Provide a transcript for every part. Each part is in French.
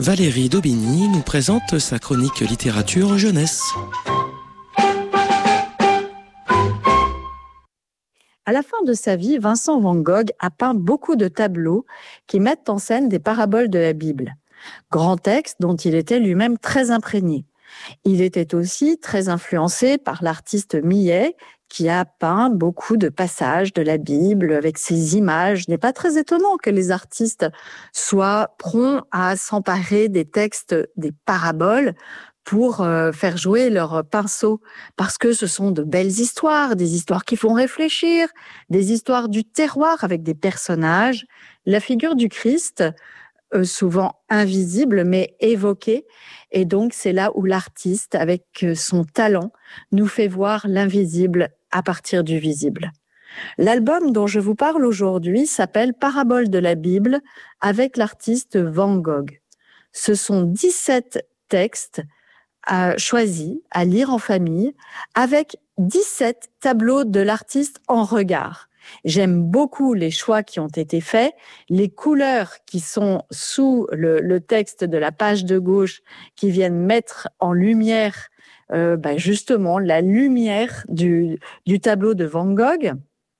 Valérie Daubigny nous présente sa chronique littérature jeunesse. À la fin de sa vie, Vincent van Gogh a peint beaucoup de tableaux qui mettent en scène des paraboles de la Bible. Grand texte dont il était lui-même très imprégné. Il était aussi très influencé par l'artiste Millet, qui a peint beaucoup de passages de la Bible avec ses images. Il n'est pas très étonnant que les artistes soient prompts à s'emparer des textes, des paraboles, pour faire jouer leur pinceau, parce que ce sont de belles histoires, des histoires qui font réfléchir, des histoires du terroir avec des personnages. La figure du Christ, souvent invisible mais évoquée, et donc c'est là où l'artiste, avec son talent, nous fait voir l'invisible à partir du visible. L'album dont je vous parle aujourd'hui s'appelle Paraboles de la Bible avec l'artiste Van Gogh. Ce sont 17 textes choisis à lire en famille avec 17 tableaux de l'artiste en regard. J'aime beaucoup les choix qui ont été faits, les couleurs qui sont sous le texte de la page de gauche qui viennent mettre en lumière justement la lumière du tableau de Van Gogh.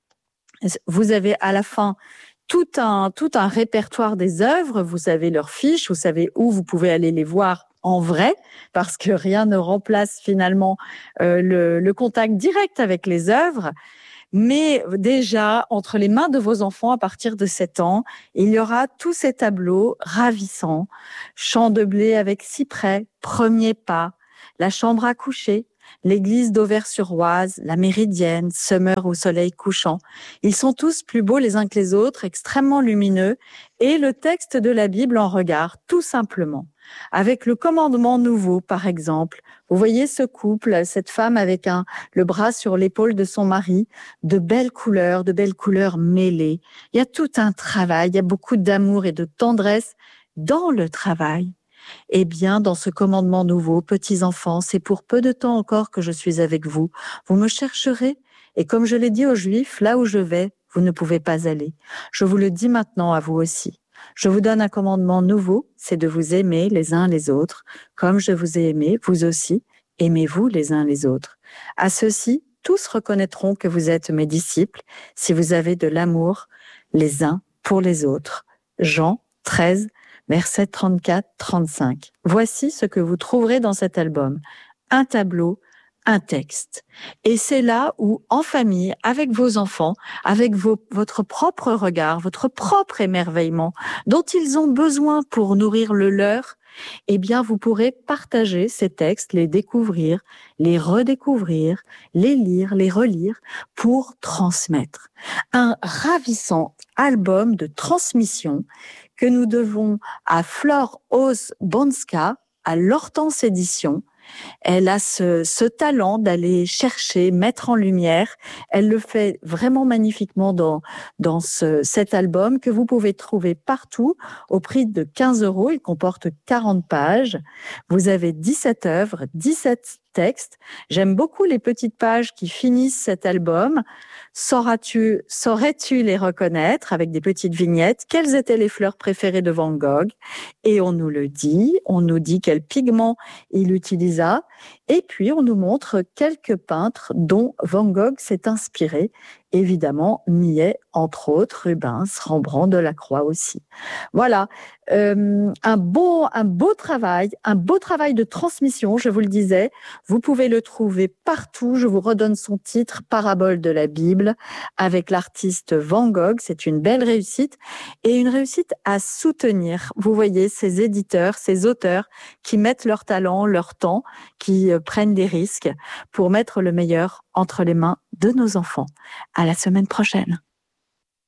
Vous avez à la fin tout un répertoire des œuvres, vous avez leurs fiches, vous savez où vous pouvez aller les voir en vrai, parce que rien ne remplace finalement le contact direct avec les œuvres. Mais déjà, entre les mains de vos enfants à partir de 7 ans, il y aura tous ces tableaux ravissants. Champ de blé avec cyprès, premier pas, la chambre à coucher, l'église d'Auvers-sur-Oise, la Méridienne, Summer au soleil couchant. Ils sont tous plus beaux les uns que les autres, extrêmement lumineux, et le texte de la Bible en regard, tout simplement. Avec le commandement nouveau, par exemple. Vous voyez ce couple, cette femme avec le bras sur l'épaule de son mari, de belles couleurs mêlées. Il y a tout un travail, il y a beaucoup d'amour et de tendresse dans le travail. Eh bien, dans ce commandement nouveau, petits enfants, c'est pour peu de temps encore que je suis avec vous. Vous me chercherez, et comme je l'ai dit aux Juifs, là où je vais, vous ne pouvez pas aller. Je vous le dis maintenant à vous aussi. Je vous donne un commandement nouveau, c'est de vous aimer les uns les autres. Comme je vous ai aimé, vous aussi, aimez-vous les uns les autres. À ceux-ci, tous reconnaîtront que vous êtes mes disciples si vous avez de l'amour les uns pour les autres. Jean 13, versets 34-35. Voici ce que vous trouverez dans cet album. Un tableau, un texte. Et c'est là où, en famille, avec vos enfants, avec votre propre regard, votre propre émerveillement, dont ils ont besoin pour nourrir le leur, eh bien, vous pourrez partager ces textes, les découvrir, les redécouvrir, les lire, les relire, pour transmettre. Un ravissant album de transmission que nous devons à Flore Ose-Bonska, à l'Hortense Édition. Elle a ce talent d'aller chercher, mettre en lumière. Elle le fait vraiment magnifiquement dans cet album que vous pouvez trouver partout au prix de 15 €. Il comporte 40 pages. Vous avez 17 œuvres, 17 textes. J'aime beaucoup les petites pages qui finissent cet album. Saurais-tu les reconnaître avec des petites vignettes? Quelles étaient les fleurs préférées de Van Gogh? Et on nous le dit, on nous dit quel pigment il utilisa. Et puis, on nous montre quelques peintres dont Van Gogh s'est inspiré. Évidemment, Millet, entre autres, Rubens, Rembrandt, Delacroix aussi. Voilà, un beau travail de transmission, je vous le disais. Vous pouvez le trouver partout. Je vous redonne son titre, Paraboles de la Bible, avec l'artiste Van Gogh. C'est une belle réussite et une réussite à soutenir. Vous voyez, ces éditeurs, ces auteurs qui mettent leur talent, leur temps, qui prennent des risques pour mettre le meilleur entre les mains de nos enfants. À la semaine prochaine.